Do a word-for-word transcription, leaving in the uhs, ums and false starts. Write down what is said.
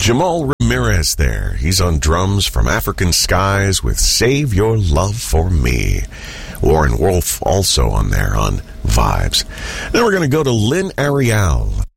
Jamal Ramirez there. He's on drums from African Skies with Save Your Love for Me. Warren Wolf also on there on Vibes. Then we're going to go to Lynn Ariel.